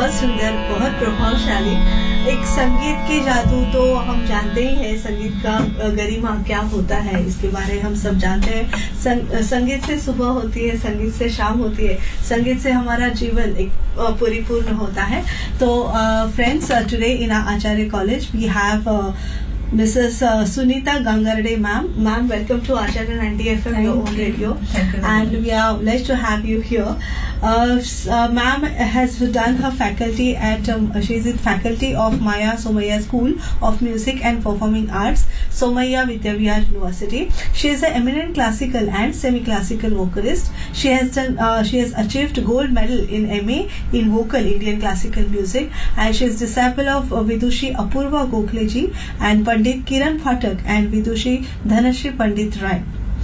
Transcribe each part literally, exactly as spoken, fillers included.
बहुत सुंदर, बहुत प्रभावशाली। एक संगीत के जादू तो हम जानते ही हैं, संगीत का गरिमा क्या होता है इसके बारे में हम सब जानते हैं। संग, संगीत से सुबह होती है, संगीत से शाम होती है, संगीत से हमारा जीवन एक परिपूर्ण होता है। तो friends, today in Acharya college we have Missus Uh, Sunita Gangarade, ma'am. Ma'am, welcome to Acharya ninety F M, Thank your own you. radio. Thank you. And we are blessed to have you here. Uh, uh, ma'am has done her faculty at, um, she is in faculty of Maya Somaiya School of Music and Performing Arts, Somaiya Vidyavihar University. She is an eminent classical and semi-classical vocalist. She has done, uh, she has achieved gold medal in M A in vocal Indian classical music, and she is disciple of uh, Vidushi Apurva Gokhale ji and Pandit Kiran Phatak and Vidushi Dhanashri Pandit Rai.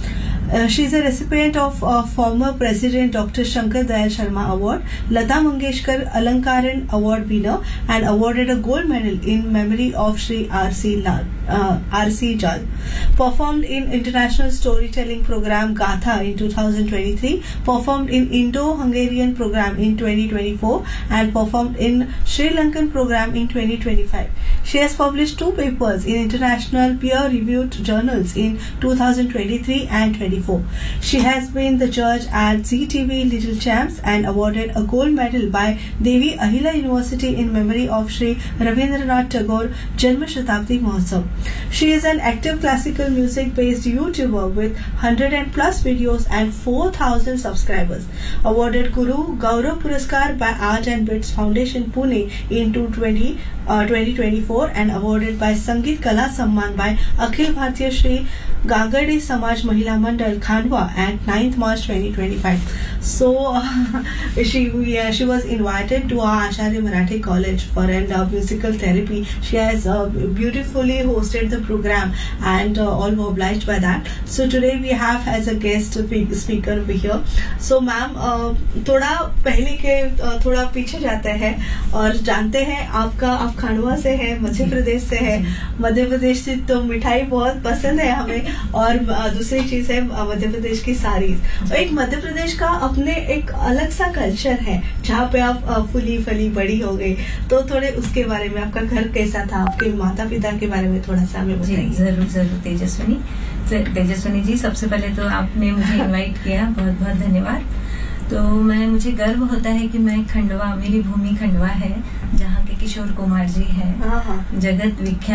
Uh, she is a recipient of uh, former President Doctor Shankar Dayal Sharma Award, Lata Mangeshkar Alankaran Award winner, and awarded a gold medal in memory of Shri R C Lal, uh, R C Jal. Performed in international storytelling program Gatha in two thousand twenty-three, performed in Indo-Hungarian program in twenty twenty-four, and performed in Sri Lankan program in twenty twenty-five. She has published two papers in international peer-reviewed journals in two thousand twenty-three and twenty-four. She has been the judge at Z T V Little Champs and awarded a gold medal by Devi Ahila University in memory of Shri Ravindranath Tagore Janma Shatabdi Mahotsav. She is an active classical music-based YouTuber with one hundred plus videos and four thousand subscribers. Awarded Guru Gaurav Puraskar by Art and Bits Foundation Pune in twenty twenty-four and awarded by Sangeet Kala Samman by Akhil Bharatiya Shri Gangarade Samaj Mahila Mandal Khandwa at ninth March twenty twenty-five. So uh, she yeah, she was invited to our Acharya Marathi College for an uh, musical therapy. She has uh, beautifully hosted the program, and uh, all were obliged by that. So today we have as a guest speaker over here. So ma'am, uh, थोड़ा पहले के uh, थोड़ा पीछे जाते हैं और जानते हैं आपका आप खंडवा से है, मध्य प्रदेश से है। मध्य प्रदेश से तो मिठाई बहुत पसंद है हमें, और दूसरी चीज है मध्य प्रदेश की साड़ीज। और एक मध्य प्रदेश का अपने एक अलग सा कल्चर है जहाँ पे आप फुली फली बड़ी हो गई, तो थोड़े उसके बारे में, आपका घर कैसा था, आपके माता पिता के बारे में थोड़ा सा हमें बताइए। जरूर जरूर तेजस्विनी तेजस्विनी जी, सबसे पहले तो आपने मुझे इनवाइट किया, बहुत बहुत धन्यवाद। तो मैं मुझे गर्व होता है कि मैं खंडवा, मेरी भूमि खंडवा है, जहाँ के किशोर कुमार जी हैं, जगत विख्यात